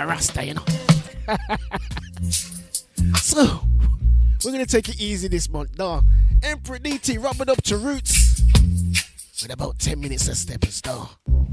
a Rasta, you know. So, we're going to take it easy this month, dog. Emperor DT, rub it up to Roots. With about 10 minutes of stepping, dog.